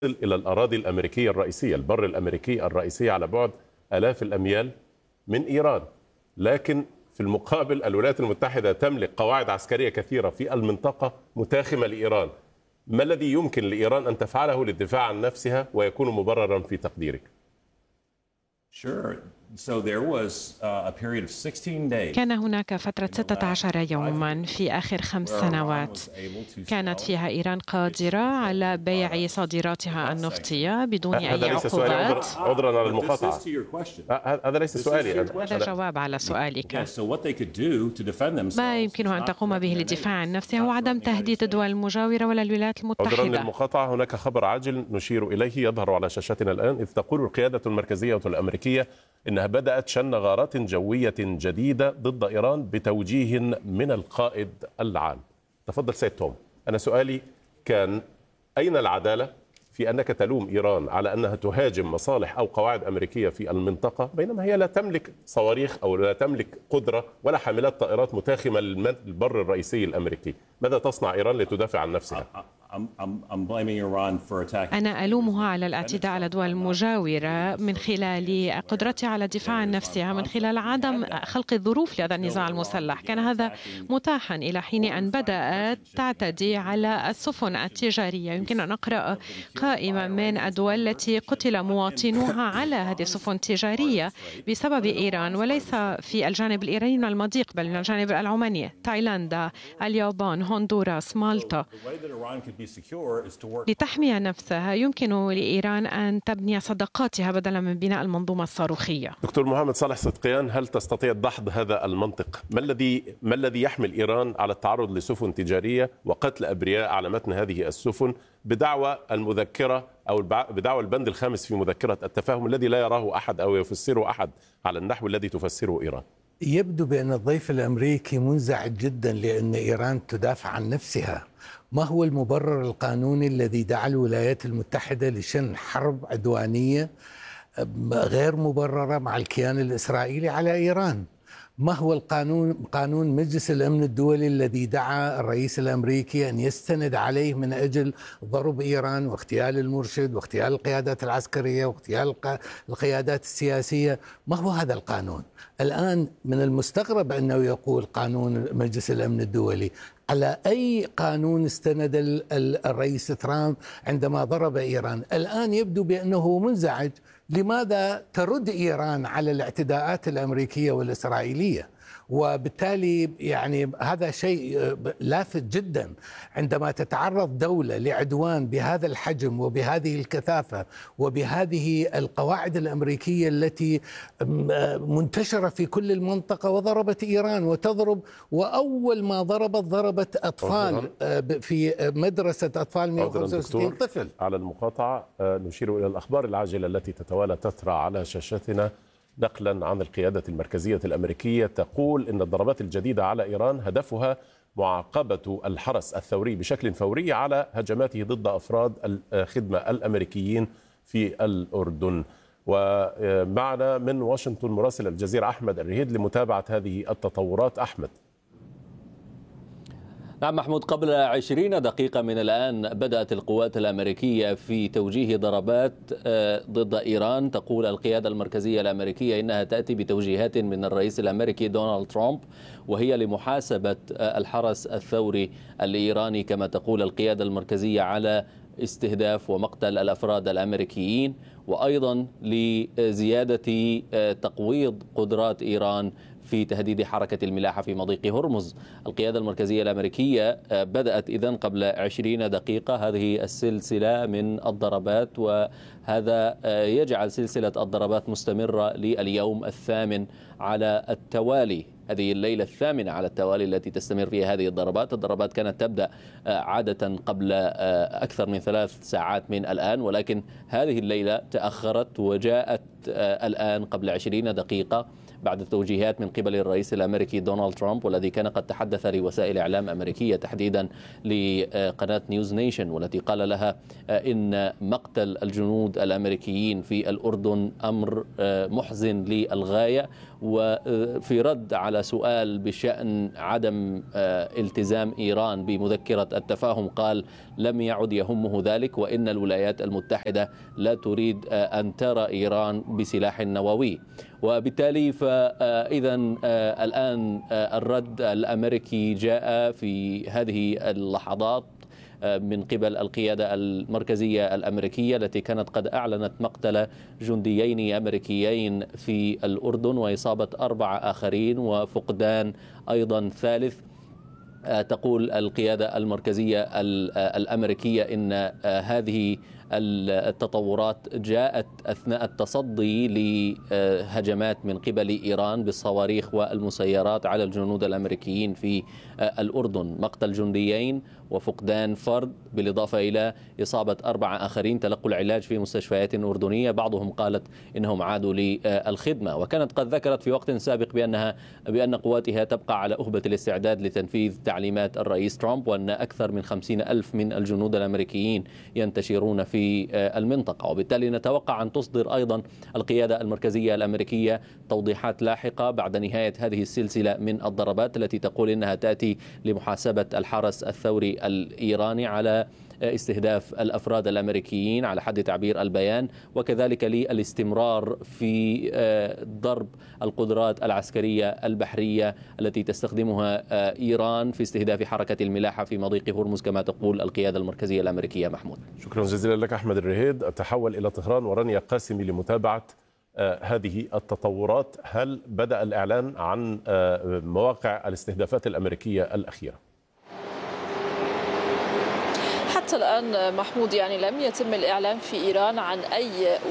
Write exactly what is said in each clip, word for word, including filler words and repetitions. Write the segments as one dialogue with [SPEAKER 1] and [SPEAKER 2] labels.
[SPEAKER 1] إلى الأراضي الأمريكية الرئيسية، البر الأمريكي الرئيسي على بعد آلاف الأميال من إيران. لكن في المقابل الولايات المتحدة تملك قواعد عسكرية كثيرة في المنطقة متاخمة لإيران. ما الذي يمكن لإيران أن تفعله للدفاع عن نفسها ويكون مبررا في تقديرك؟
[SPEAKER 2] Sure. So there was uh, a period of sixteen days.
[SPEAKER 3] كان هناك فترة ستة عشر يوما في آخر خمس سنوات كانت فيها إيران قادرة على بيع صادراتها النفطية بدون أي عقوبات.
[SPEAKER 1] عذرا على المقاطعة، هذا ليس سؤالي،
[SPEAKER 3] هذا جواب على سؤالك. ما يمكنها أن تقوم به للدفاع عن نفسها هو عدم تهديد الدول المجاورة ولا الولايات المتحدة.
[SPEAKER 1] عذرا للمقاطعة، هناك خبر عاجل نشير إليه يظهر على شاشتنا الآن، إذ تقول القيادة المركزية الأمريكية إنها بدأت شن غارات جوية جديدة ضد إيران بتوجيه من القائد العام. تفضل سيد توم. أنا سؤالي كان أين العدالة في أنك تلوم إيران على أنها تهاجم مصالح أو قواعد أمريكية في المنطقة بينما هي لا تملك صواريخ أو لا تملك قدرة ولا حاملات طائرات متاخمة للبر الرئيسي الأمريكي؟ ماذا تصنع إيران لتدافع عن نفسها؟
[SPEAKER 3] أنا ألومها على الاعتداء على الدول المجاورة من خلال قدرتها على الدفاع عن نفسها، من خلال عدم خلق الظروف لهذا النزاع المسلح. كان هذا متاحا إلى حين أن بدأت تعتدي على السفن التجارية. يمكن أن نقرأ قائمة من الدول التي قتل مواطنوها على هذه السفن التجارية بسبب إيران، وليس في الجانب الإيراني من المضيق بل من الجانب العماني. تايلاندا، اليابان، هندوراس، مالطا. لتحمي نفسها يمكن لإيران أن تبني صداقاتها بدلا من بناء المنظومة الصاروخية.
[SPEAKER 1] دكتور محمد صالح صدقيان، هل تستطيع دحض هذا المنطق؟ ما الذي ما الذي يحمل إيران على التعرض لسفن تجارية وقتل أبرياء على متن هذه السفن بدعوى المذكرة أو بدعوى البند الخامس في مذكرة التفاهم الذي لا يراه أحد أو يفسره أحد على النحو الذي تفسره إيران؟
[SPEAKER 4] يبدو بأن الضيف الأمريكي منزعج جدا لأن إيران تدافع عن نفسها. ما هو المبرر القانوني الذي دعا الولايات المتحدة لشن حرب عدوانية غير مبررة مع الكيان الإسرائيلي على إيران؟ ما هو القانون قانون مجلس الأمن الدولي الذي دعا الرئيس الأمريكي أن يستند عليه من أجل ضرب إيران واغتيال المرشد واغتيال القيادات العسكرية واغتيال القيادات السياسية؟ ما هو هذا القانون؟ الآن من المستغرب أنه يقول قانون مجلس الأمن الدولي. على أي قانون استند الرئيس ترامب عندما ضرب إيران؟ الآن يبدو بأنه منزعج. لماذا ترد إيران على الاعتداءات الأمريكية والإسرائيلية؟ وبالتالي يعني هذا شيء لافت جدا عندما تتعرض دولة لعدوان بهذا الحجم وبهذه الكثافة وبهذه القواعد الأمريكية التي منتشرة في كل المنطقة، وضربت إيران وتضرب، وأول ما ضربت ضربت أطفال في مدرسة أطفال مئة وخمسة وستين طفل.
[SPEAKER 1] على المقاطعة نشير إلى الأخبار العاجلة التي تتوالى تترى على شاشتنا نقلا عن القيادة المركزية الأمريكية تقول إن الضربات الجديدة على إيران هدفها معاقبة الحرس الثوري بشكل فوري على هجماته ضد أفراد الخدمة الأمريكيين في الأردن. ومعنا من واشنطن مراسل الجزيرة أحمد الرهيد لمتابعة هذه التطورات. أحمد.
[SPEAKER 5] نعم محمود، قبل عشرين دقيقة من الآن بدأت القوات الأمريكية في توجيه ضربات ضد إيران. تقول القيادة المركزية الأمريكية إنها تأتي بتوجيهات من الرئيس الأمريكي دونالد ترامب، وهي لمحاسبة الحرس الثوري الإيراني كما تقول القيادة المركزية على استهداف ومقتل الأفراد الأمريكيين، وأيضا لزيادة تقويض قدرات إيران في تهديد حركة الملاحة في مضيق هرمز. القيادة المركزية الأمريكية بدأت إذن قبل عشرين دقيقة هذه السلسلة من الضربات، وهذا يجعل سلسلة الضربات مستمرة لليوم الثامن على التوالي، هذه الليلة الثامنة على التوالي التي تستمر فيها هذه الضربات. الضربات كانت تبدأ عادة قبل أكثر من ثلاث ساعات من الآن، ولكن هذه الليلة تأخرت وجاءت الآن قبل عشرين دقيقة بعد توجيهات من قبل الرئيس الأمريكي دونالد ترامب، والذي كان قد تحدث لوسائل إعلام أمريكية تحديدا لقناة نيوز نيشن، والتي قال لها إن مقتل الجنود الأمريكيين في الأردن أمر محزن للغاية. وفي رد على سؤال بشأن عدم التزام إيران بمذكرة التفاهم قال لم يعد يهمه ذلك، وإن الولايات المتحدة لا تريد أن ترى إيران بسلاح نووي. وبالتالي فإذا الآن الرد الأمريكي جاء في هذه اللحظات من قبل القيادة المركزية الأمريكية التي كانت قد أعلنت مقتل جنديين أمريكيين في الأردن وإصابة أربعة آخرين وفقدان أيضا ثالث. تقول القيادة المركزية الأمريكية إن هذه التطورات جاءت أثناء التصدي لهجمات من قبل إيران بالصواريخ والمسيرات على الجنود الأمريكيين في الأردن، مقتل جنديين وفقدان فرد، بالإضافة إلى إصابة أربعة آخرين تلقوا العلاج في مستشفيات أردنية، بعضهم قالت إنهم عادوا للخدمة. وكانت قد ذكرت في وقت سابق بأنها بأن قواتها تبقى على أهبة الاستعداد لتنفيذ تعليمات الرئيس ترامب، وأن أكثر من خمسين ألف من الجنود الأمريكيين ينتشرون في المنطقة. وبالتالي نتوقع أن تصدر أيضا القيادة المركزية الأمريكية توضيحات لاحقة بعد نهاية هذه السلسلة من الضربات التي تقول إنها تأتي لمحاسبة الحرس الثوري الإيراني على استهداف الأفراد الأمريكيين على حد تعبير البيان، وكذلك للاستمرار في ضرب القدرات العسكرية البحرية التي تستخدمها إيران في استهداف حركة الملاحة في مضيق هرمز كما تقول القيادة المركزية الأمريكية. محمود،
[SPEAKER 1] شكرا جزيلا لك أحمد الرهيد. أتحول إلى طهران ورانيا قاسمي لمتابعة هذه التطورات. هل بدأ الإعلان عن مواقع الاستهدافات الأمريكية الأخيرة؟
[SPEAKER 6] حتى الآن محمود يعني لم يتم الإعلان في إيران عن أي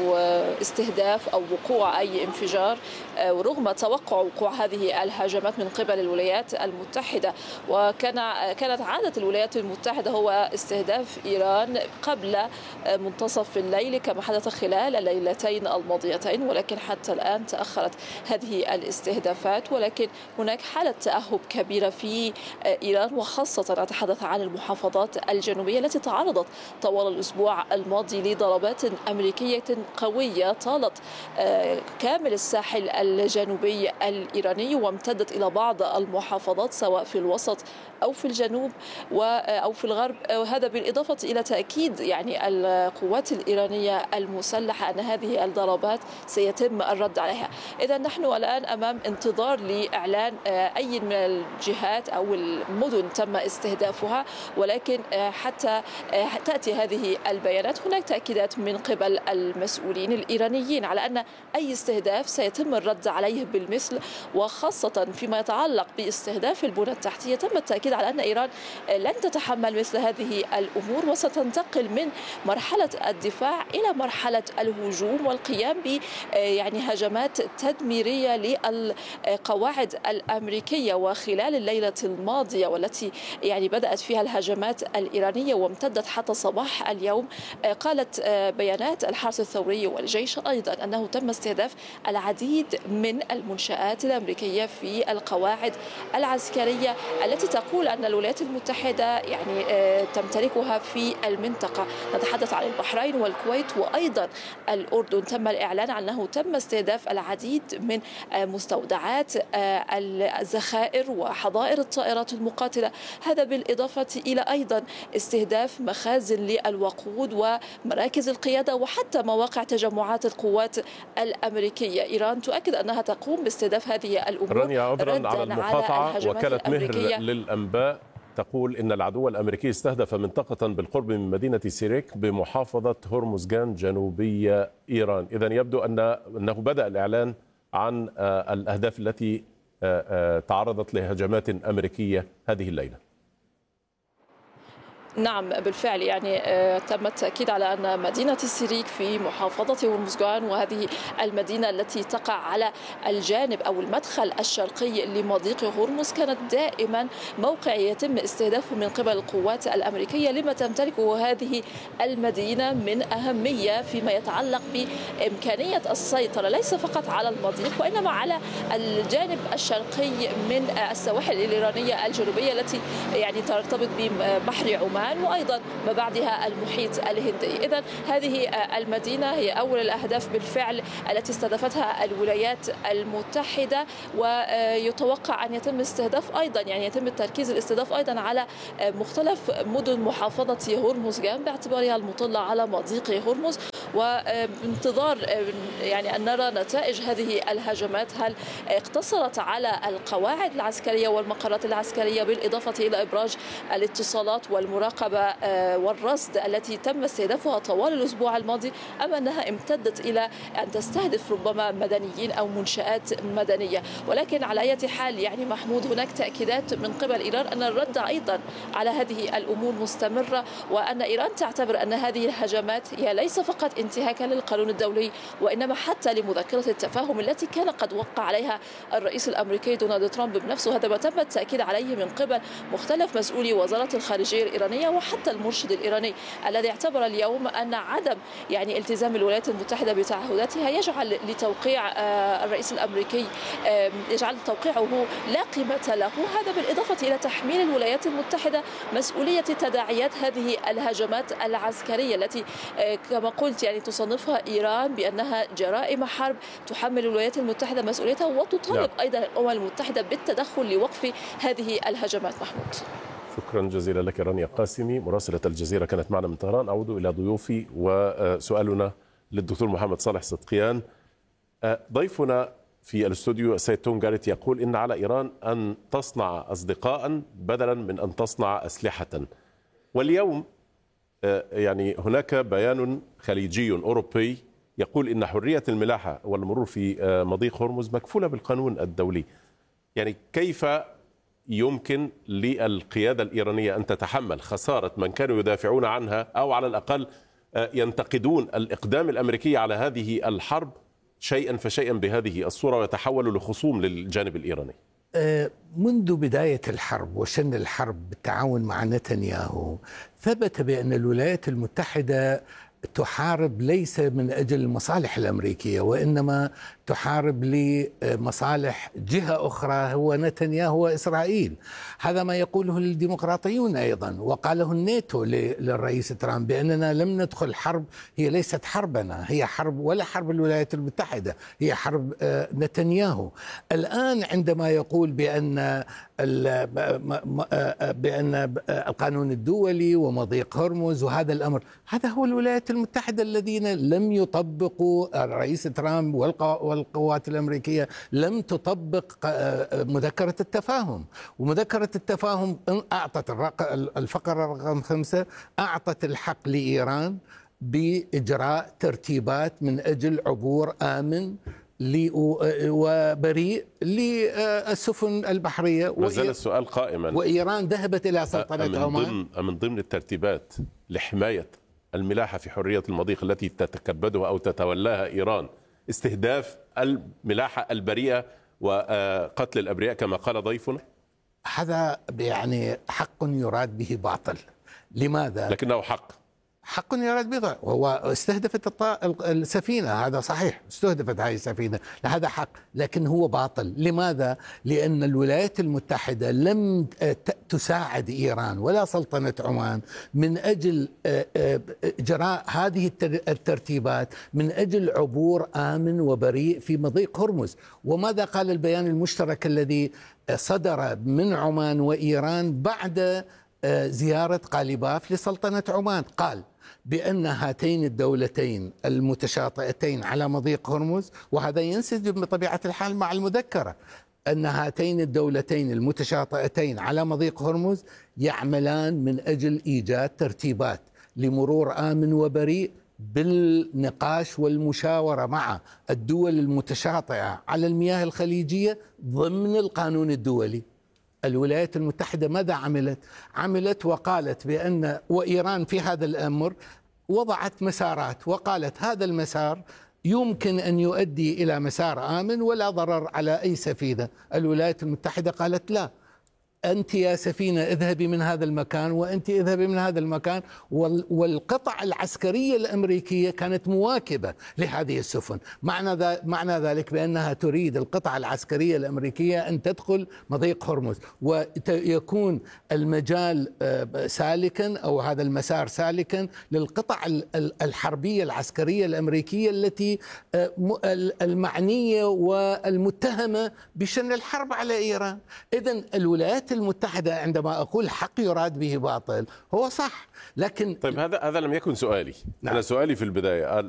[SPEAKER 6] استهداف أو وقوع أي انفجار، ورغم توقع وقوع هذه الهجمات من قبل الولايات المتحدة. وكان كانت عادة الولايات المتحدة هو استهداف إيران قبل منتصف الليل كما حدث خلال الليلتين الماضيتين، ولكن حتى الآن تأخرت هذه الاستهدافات. ولكن هناك حالة تأهب كبيرة في إيران، وخاصة أتحدث عن المحافظات الجنوبية التي تعرضت طوال الأسبوع الماضي لضربات أمريكية قوية طالت كامل الساحل الجنوبي الإيراني وامتدت إلى بعض المحافظات سواء في الوسط أو في الجنوب أو في الغرب. وهذا بالإضافة إلى تأكيد يعني القوات الإيرانية المسلحة أن هذه الضربات سيتم الرد عليها. إذا نحن الآن أمام انتظار لإعلان أي من الجهات أو المدن تم استهدافها، ولكن حتى تأتي هذه البيانات هناك تأكيدات من قبل المسؤولين الإيرانيين على أن أي استهداف سيتم الرد عليه بالمثل، وخاصة فيما يتعلق باستهداف البنى التحتية تم التأكيد على أن إيران لن تتحمل مثل هذه الأمور وستنتقل من مرحلة الدفاع إلى مرحلة الهجوم والقيام ب يعني هجمات تدميرية للقواعد الأمريكية. وخلال الليلة الماضية والتي يعني بدأت فيها الهجمات الإيرانية وامتدت حتى صباح اليوم، قالت بيانات الحرس الثوري والجيش أيضا أنه تم استهداف العديد من المنشآت الأمريكية في القواعد العسكرية التي تقول أن الولايات المتحدة يعني تمتلكها في المنطقة. نتحدث عن البحرين والكويت وأيضا الأردن. تم الإعلان أنه تم استهداف العديد من مستودعات الذخائر وحظائر الطائرات المقاتلة، هذا بالإضافة إلى أيضا استهداف مخازن للوقود ومراكز القيادة وحتى مواقع تجمعات القوات الأمريكية. إيران تؤكد أنها تقوم باستهداف هذه الأمور.
[SPEAKER 1] رانيا عذرا على المقاطعة، وكالة مهر للأنباء تقول إن العدو الأمريكي استهدف منطقة بالقرب من مدينة سيريك بمحافظة هرمزغان جنوبي إيران. إذن يبدو أن أنه بدأ الإعلان عن الأهداف التي تعرضت لهجمات أمريكية هذه الليلة.
[SPEAKER 6] نعم بالفعل، يعني تم التأكيد على أن مدينة السيريك في محافظة هرمزغان، وهذه المدينة التي تقع على الجانب أو المدخل الشرقي لمضيق هرمز، كانت دائما موقع يتم استهدافه من قبل القوات الأمريكية لما تمتلكه هذه المدينة من أهمية فيما يتعلق بإمكانية السيطرة ليس فقط على المضيق وإنما على الجانب الشرقي من السواحل الإيرانية الجنوبية التي يعني ترتبط ببحر عمان وأيضا ما بعدها المحيط الهندي. إذن هذه المدينة هي أول الأهداف بالفعل التي استهدفتها الولايات المتحدة، ويتوقع أن يتم استهداف أيضا يعني يتم التركيز الاستهداف أيضا على مختلف مدن محافظة هرمزغان باعتبارها المطلة على مضيق هرمز، وبانتظار يعني أن نرى نتائج هذه الهجمات هل اقتصرت على القواعد العسكرية والمقرات العسكرية بالإضافة إلى إبراج الاتصالات والمراقبة والرصد التي تم استهدافها طوال الأسبوع الماضي، أم أنها امتدت إلى أن تستهدف ربما مدنيين أو منشآت مدنية. ولكن على أي حال يعني محمود، هناك تأكيدات من قبل إيران أن الرد أيضا على هذه الأمور مستمرة، وأن إيران تعتبر أن هذه الهجمات هي ليس فقط انتهاكا للقانون الدولي وإنما حتى لمذكرة التفاهم التي كان قد وقع عليها الرئيس الأمريكي دونالد ترامب بنفسه. هذا ما تم التأكيد عليه من قبل مختلف مسؤولي وزارة الخارجية الإيرانية وحتى المرشد الإيراني الذي اعتبر اليوم أن عدم يعني التزام الولايات المتحدة بتعهداتها يجعل لتوقيع الرئيس الأمريكي يجعل توقيعه لا قيمة له. هذا بالإضافة إلى تحميل الولايات المتحدة مسؤولية تداعيات هذه الهجمات العسكرية التي كما قلت يعني تصنفها إيران بأنها جرائم حرب، تحمل الولايات المتحدة مسؤوليتها وتطالب أيضا الأمم المتحدة بالتدخل لوقف هذه الهجمات. محمود،
[SPEAKER 1] شكرا جزيلا لك رانيا قاسمي مراسلة الجزيرة كانت معنا من طهران. أعود إلى ضيوفي وسؤالنا للدكتور محمد صالح صدقيان. ضيفنا في الاستوديو السيد توم جاريت يقول إن على إيران أن تصنع أصدقاء بدلا من أن تصنع أسلحة. واليوم يعني هناك بيان خليجي أوروبي يقول إن حرية الملاحة والمرور في مضيق هرمز مكفولة بالقانون الدولي. يعني كيف يمكن للقيادة الإيرانية أن تتحمل خسارة من كانوا يدافعون عنها أو على الأقل ينتقدون الإقدام الأمريكي على هذه الحرب شيئا فشيئا بهذه الصورة ويتحولوا لخصوم للجانب الإيراني؟
[SPEAKER 4] منذ بداية الحرب وشن الحرب بالتعاون مع نتنياهو ثبت بأن الولايات المتحدة تحارب ليس من أجل المصالح الأمريكية وإنما تحارب لمصالح جهة أخرى هو نتنياهو وإسرائيل. هذا ما يقوله الديمقراطيون أيضا وقاله الناتو للرئيس ترامب بأننا لم ندخل حرب، هي ليست حربنا، هي حرب ولا حرب الولايات المتحدة، هي حرب نتنياهو. الآن عندما يقول بأن بأن القانون الدولي ومضيق هرمز وهذا الأمر، هذا هو الولايات المتحدة الذين لم يطبقوا، الرئيس ترامب والقوات الأمريكية لم تطبق مذكرة التفاهم. ومذكرة التفاهم أعطت الفقرة رقم خمسة أعطت الحق لإيران بإجراء ترتيبات من أجل عبور آمن وبريء للسفن البحرية.
[SPEAKER 1] ما زال السؤال قائما،
[SPEAKER 4] وإيران ذهبت إلى سلطنة عمان.
[SPEAKER 1] من ضمن الترتيبات لحماية الملاحة في حرية المضيق التي تتكبدها أو تتولاها إيران استهداف الملاحة البريئة وقتل الأبرياء كما قال ضيفنا؟
[SPEAKER 4] هذا يعني حق يراد به باطل. لماذا؟
[SPEAKER 1] لكنه حق
[SPEAKER 4] حق يراد به. وهو استهدفت السفينة، هذا صحيح، استهدفت هذه السفينة، هذا حق، لكن هو باطل. لماذا؟ لأن الولايات المتحدة لم تساعد إيران ولا سلطنة عمان من أجل إجراء هذه الترتيبات من أجل عبور آمن وبريء في مضيق هرمز. وماذا قال البيان المشترك الذي صدر من عمان وإيران بعد زيارة قاليباف لسلطنة عمان؟ قال بأن هاتين الدولتين المتشاطئتين على مضيق هرمز، وهذا ينسجم بطبيعة الحال مع المذكرة، أن هاتين الدولتين المتشاطئتين على مضيق هرمز يعملان من أجل إيجاد ترتيبات لمرور آمن وبريء بالنقاش والمشاورة مع الدول المتشاطئة على المياه الخليجية ضمن القانون الدولي. الولايات المتحدة ماذا عملت؟ عملت وقالت بأن وإيران في هذا الأمر وضعت مسارات وقالت هذا المسار يمكن أن يؤدي إلى مسار آمن ولا ضرر على أي سفينة. الولايات المتحدة قالت لا، أنت يا سفينة اذهبي من هذا المكان وأنت اذهبي من هذا المكان. والقطع العسكرية الأمريكية كانت مواكبة لهذه السفن. معنى معنى ذلك بأنها تريد القطع العسكرية الأمريكية أن تدخل مضيق هرمز ويكون المجال سالكا أو هذا المسار سالكا للقطع الحربية العسكرية الأمريكية التي المعنية والمتهمة بشن الحرب على إيران. إذن الولايات المتحدة عندما أقول حق يراد به باطل هو صح، لكن
[SPEAKER 1] طيب هذا هذا لم يكن سؤالي. نعم. أنا سؤالي في البداية